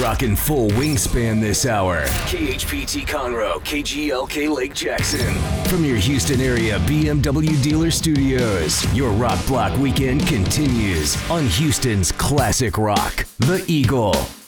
Rockin' full wingspan this hour. KHPT Conroe, KGLK Lake Jackson. From your Houston area BMW dealer studios, your Rock Block weekend continues on Houston's classic rock, The Eagle.